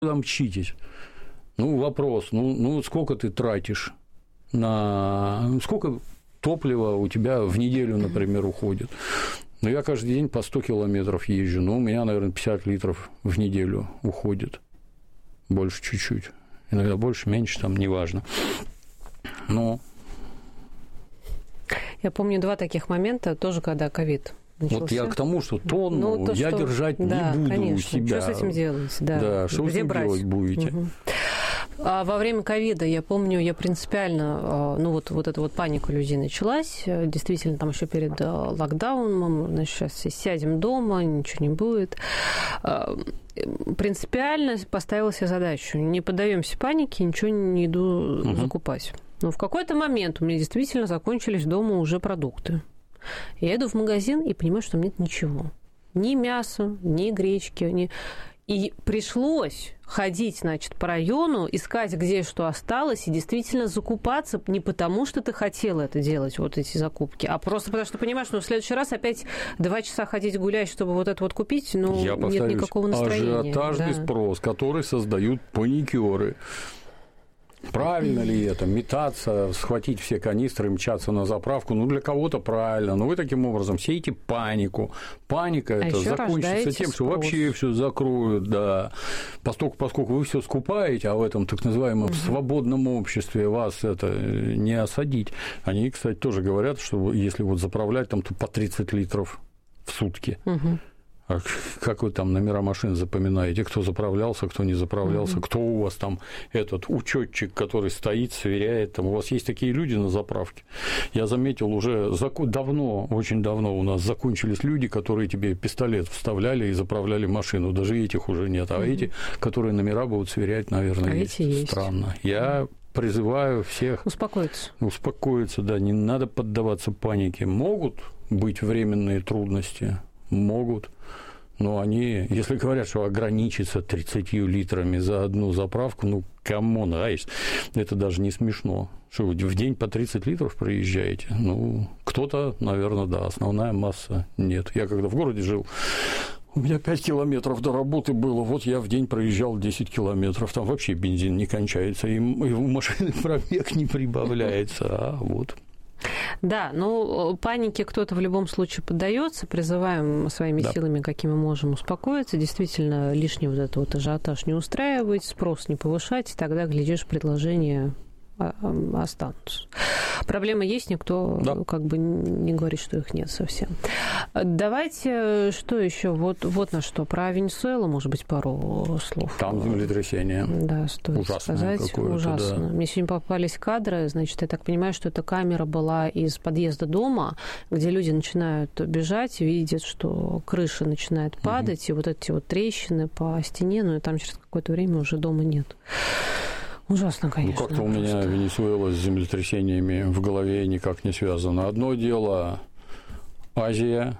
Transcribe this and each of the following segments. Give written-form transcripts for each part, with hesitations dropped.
куда мчитесь? Ну, вопрос, ну, сколько ты тратишь сколько топлива у тебя в неделю, например, уходит? Ну, я каждый день по 100 километров езжу, у меня, наверное, 50 литров в неделю уходит, больше чуть-чуть, иногда больше, меньше, там, неважно. Но... Я помню 2 таких момента, тоже когда ковид начался. Вот я к тому, что тонну я держать не буду, конечно, у себя. Что с этим делать? Да, что вы с этим делать будете? Угу. А во время ковида, я помню, я принципиально, вот эта вот паника людей началась, действительно, там еще перед локдауном, значит, сейчас все сядем дома, ничего не будет. Принципиально поставила себе задачу, не поддаемся панике, ничего не иду закупать. Но в какой-то момент у меня действительно закончились дома уже продукты. Я иду в магазин и понимаю, что нет ничего. Ни мяса, ни гречки, ни... И пришлось ходить, значит, по району, искать, где что осталось, и действительно закупаться не потому, что ты хотела это делать, вот эти закупки, а просто потому, что понимаешь, что в следующий раз опять 2 часа ходить гулять, чтобы вот это вот купить, нет никакого настроения. Ажиотажный спрос, который создают паникеры. Правильно ли это? Метаться, схватить все канистры, мчаться на заправку? Ну, для кого-то правильно. Но вы таким образом сеете панику. Паника это закончится тем, что вообще все закроют, да. Поскольку вы все скупаете, а в этом так называемом свободном обществе вас это не осадить. Они, кстати, тоже говорят, что если вот заправлять там, то по 30 литров в сутки. А как вы там номера машин запоминаете, кто заправлялся, кто не заправлялся, кто у вас там этот учетчик, который стоит, сверяет, там у вас есть такие люди на заправке. Я заметил, уже давно, очень давно у нас закончились люди, которые тебе пистолет вставляли и заправляли машину, даже этих уже нет, а эти, которые номера будут сверять, наверное, есть. Странно. Я призываю всех успокоиться, да, не надо поддаваться панике. Могут быть временные трудности, могут, но они, если говорят, что ограничиться 30 литрами за одну заправку, ну, камон, айс, это даже не смешно. Что вы в день по 30 литров проезжаете? Ну, кто-то, наверное, да, основная масса нет. Я когда в городе жил, у меня 5 километров до работы было, вот я в день проезжал 10 километров, там вообще бензин не кончается, и у машины пробег не прибавляется, а вот... Да, но панике кто-то в любом случае поддается, призываем своими силами, какими можем, успокоиться, действительно лишний вот этот вот ажиотаж не устраивать, спрос не повышать, и тогда, глядишь, предложения останутся. Проблемы есть, никто как бы не говорит, что их нет совсем. Давайте, что еще? Вот на что. Про Венесуэлу, может быть, пару слов. Там землетрясение. Да, стоит ужасное сказать. Ужасно. Да. Мне сегодня попались кадры, значит, я так понимаю, что эта камера была из подъезда дома, где люди начинают бежать, видят, что крыша начинает падать, и вот эти вот трещины по стене, ну и там через какое-то время уже дома нет. Ужасно, конечно. Ну, как-то у меня Венесуэла с землетрясениями в голове никак не связано. Одно дело Азия,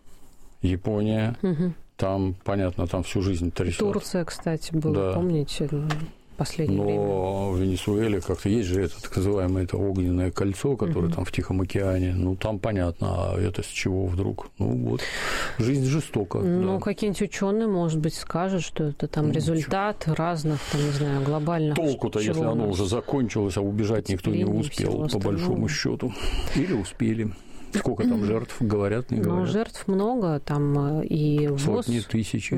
Япония, там, понятно, там всю жизнь трясет. Турция, кстати, была, помните, в последнее время. Но в Венесуэле как-то есть же это так называемое это огненное кольцо, которое там в Тихом океане. Ну, там понятно, а это с чего вдруг? Ну, вот, жизнь жестока. Ну, какие-нибудь ученые, может быть, скажут, что это там результат разных, там, не знаю, глобальных... Толку-то, если оно уже закончилось, а убежать никто не успел, по большому счету. Или успели. Сколько там жертв, говорят, не говорят? Ну, жертв много, там и ВОЗ... Сотни, тысячи.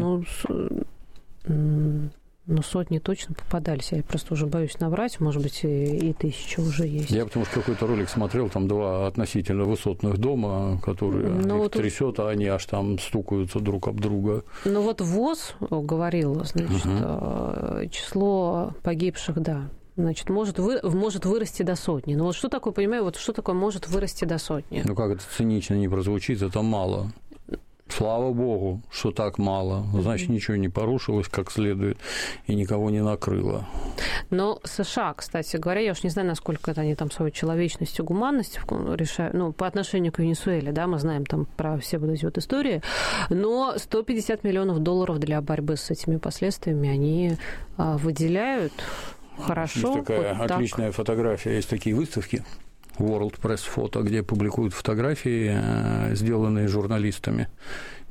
Ну, сотни точно попадались. Я просто уже боюсь наврать, может быть, и тысячи уже есть. Я потому что какой-то ролик смотрел, там 2 относительно высотных дома, которые их трясет, а они аж там стукаются друг об друга. Ну, вот ВОЗ говорил, значит, число погибших, да, значит, может вырасти до 100. Ну, вот что такое, понимаю, вот что такое может вырасти до 100? Ну, как это цинично не прозвучит, это мало. Слава богу, что так мало. Значит, ничего не порушилось как следует и никого не накрыло. Но США, кстати говоря, я уж не знаю, насколько это они там свою человечность и гуманность решают, ну, по отношению к Венесуэле, да, мы знаем там про все вот эти вот истории, но $150 миллионов для борьбы с этими последствиями они выделяют. Хорошо. Есть такая отличная фотография, есть такие выставки. World Press Photo, где публикуют фотографии, сделанные журналистами.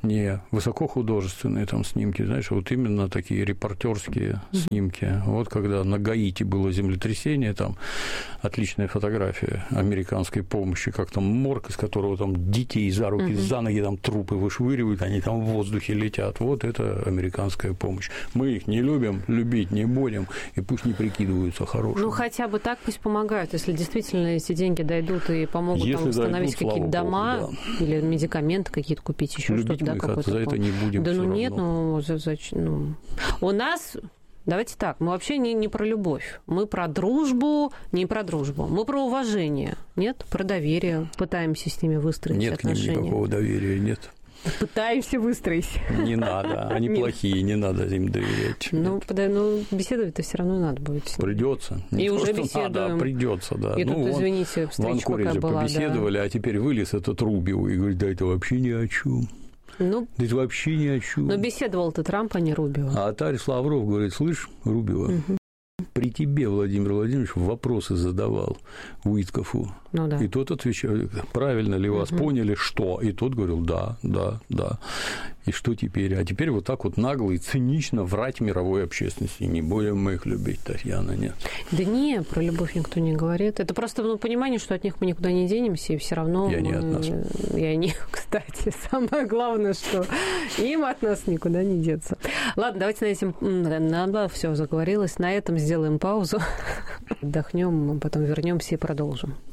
Не, высокохудожественные там снимки, знаешь, вот именно такие репортерские снимки. Вот когда на Гаити было землетрясение, там отличная фотография американской помощи, как там морг, из которого там детей за руки, за ноги там трупы вышвыривают, они там в воздухе летят. Вот это американская помощь. Мы их не любим, любить не будем, и пусть не прикидываются хорошими. Ну, хотя бы так пусть помогают, если действительно эти деньги дойдут и помогут Если там восстановить дойдут, какие-то дома, Богу, да. или медикаменты какие-то купить, еще любить что-то, да, какой-то. За это не будем. Да, ну равно. нет, ну, у нас. Давайте так, мы вообще не про любовь, мы про дружбу, не про дружбу, мы про уважение, нет, про доверие, пытаемся с ними выстроить нет отношения. Нет к ним никакого доверия, нет. Пытаемся выстроить. Не надо, они плохие, не надо им доверять. Ну, беседовать-то все равно надо будет. Придется. И уже беседуем. Надо, придется, да. И тут, извините, встреча какая была. Побеседовали, да. А теперь вылез этот Рубио и говорит, да это вообще ни о чем. Ну, да это вообще ни о чем. Но беседовал-то Трамп, а не Рубио. А Тарис Лавров говорит, слышь, Рубио, при тебе Владимир Владимирович вопросы задавал Уиткофу. Ну, да. И тот отвечал, правильно ли вас поняли, что? И тот говорил, да. И что теперь? А теперь вот так вот нагло и цинично врать мировой общественности. Не будем мы их любить, Татьяна, нет. Да не, про любовь никто не говорит. Это просто понимание, что от них мы никуда не денемся, и все равно... И они от нас. И они, кстати, самое главное, что им от нас никуда не деться. Ладно, давайте на этом... Все, заговорилась. На этом сделаем паузу, отдохнем, потом вернемся и продолжим.